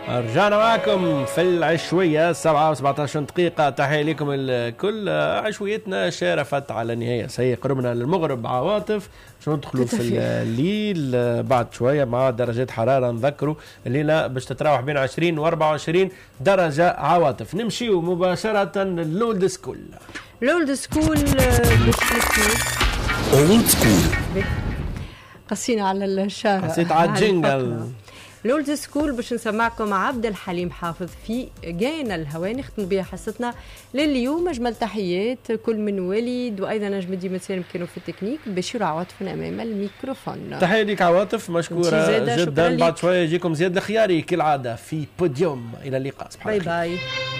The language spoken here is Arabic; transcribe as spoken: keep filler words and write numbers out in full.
رجعنا معكم في العشوية سبعة وسبعة عشر دقيقة. تحية لكم الكل. عشويتنا شارفت على نهاية سيء، قربنا للمغرب. عواطف شو ندخلوا في الليل بعد شوية مع درجات حرارة. نذكروا الليلة باش تتراوح بين عشرين وأربعة وعشرين درجة. عواطف نمشيو مباشرة للولد سكول. الولد سكول اولد سكول قصينا على الشارع، قصيت على الجينجل. الولد سكول باش نسمعكم عبد الحليم حافظ في جانا الهوى. نختم بها حصتنا لليوم. اجمل تحيات كل من وليد، وايضا نجم ديما سالم كانوا في التكنيك. بشير عواطف امام الميكروفون. تحيه لك عواطف، مشكوره جدا. بعد شويه يجيكم زياد الخياري كالعاده في بوديوم. الى اللقاء. باي باي.